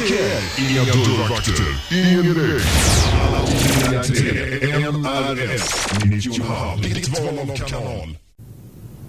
Weekend. Inga dörrvakter, ingen rök. Alla till NRS 90,5. Ditt val av kanal.